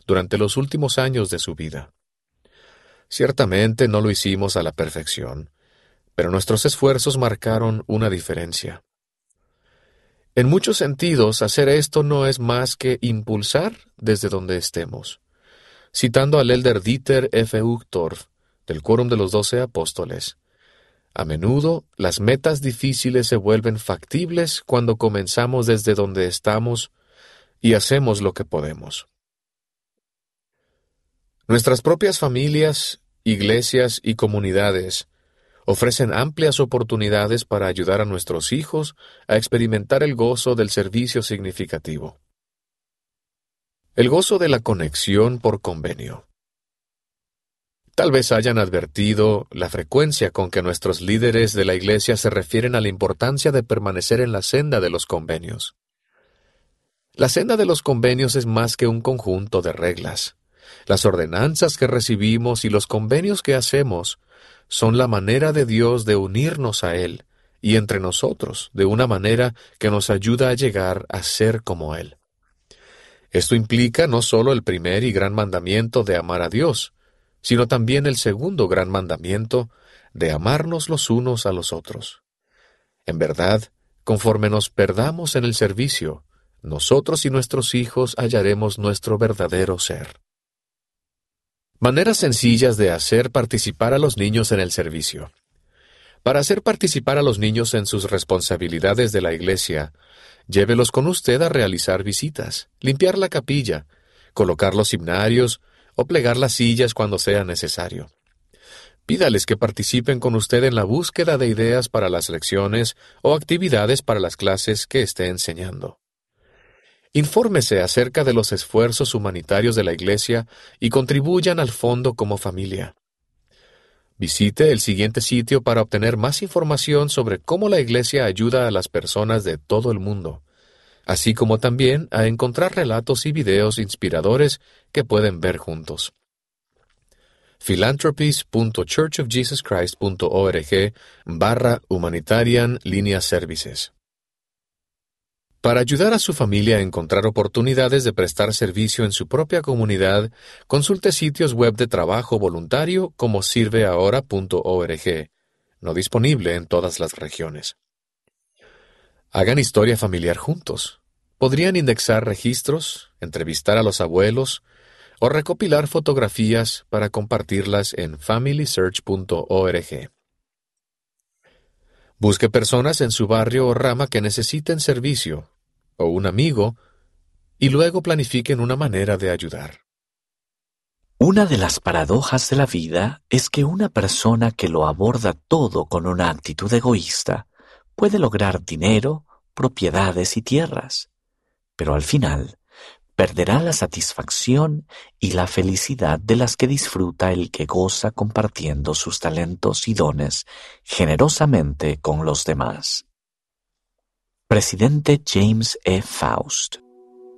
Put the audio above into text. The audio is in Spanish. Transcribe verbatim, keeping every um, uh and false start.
durante los últimos años de su vida. Ciertamente no lo hicimos a la perfección, pero nuestros esfuerzos marcaron una diferencia. En muchos sentidos, hacer esto no es más que impulsar desde donde estemos. Citando al elder Dieter F. Uchtdorf, del Quórum de los Doce Apóstoles, a menudo las metas difíciles se vuelven factibles cuando comenzamos desde donde estamos y hacemos lo que podemos. Nuestras propias familias, iglesias y comunidades ofrecen amplias oportunidades para ayudar a nuestros hijos a experimentar el gozo del servicio significativo. El gozo de la conexión por convenio. Tal vez hayan advertido la frecuencia con que nuestros líderes de la iglesia se refieren a la importancia de permanecer en la senda de los convenios. La senda de los convenios es más que un conjunto de reglas. Las ordenanzas que recibimos y los convenios que hacemos son la manera de Dios de unirnos a Él y entre nosotros de una manera que nos ayuda a llegar a ser como Él. Esto implica no solo el primer y gran mandamiento de amar a Dios, sino también el segundo gran mandamiento de amarnos los unos a los otros. En verdad, conforme nos perdamos en el servicio, nosotros y nuestros hijos hallaremos nuestro verdadero ser. Maneras sencillas de hacer participar a los niños en el servicio. Para hacer participar a los niños en sus responsabilidades de la iglesia, llévelos con usted a realizar visitas, limpiar la capilla, colocar los himnarios o plegar las sillas cuando sea necesario. Pídales que participen con usted en la búsqueda de ideas para las lecciones o actividades para las clases que esté enseñando. Infórmese acerca de los esfuerzos humanitarios de la iglesia y contribuyan al fondo como familia. Visite el siguiente sitio para obtener más información sobre cómo la iglesia ayuda a las personas de todo el mundo, así como también a encontrar relatos y videos inspiradores que pueden ver juntos. philanthropies punto church of jesus christ punto org barra humanitarian línea services. Para ayudar a su familia a encontrar oportunidades de prestar servicio en su propia comunidad, consulte sitios web de trabajo voluntario como sirve ahora punto org, no disponible en todas las regiones. Hagan historia familiar juntos. Podrían indexar registros, entrevistar a los abuelos o recopilar fotografías para compartirlas en family search punto org. Busque personas en su barrio o rama que necesiten servicio, o un amigo, y luego planifiquen una manera de ayudar. Una de las paradojas de la vida es que una persona que lo aborda todo con una actitud egoísta puede lograr dinero, propiedades y tierras, pero al final perderá la satisfacción y la felicidad de las que disfruta el que goza compartiendo sus talentos y dones generosamente con los demás. Presidente James E. Faust.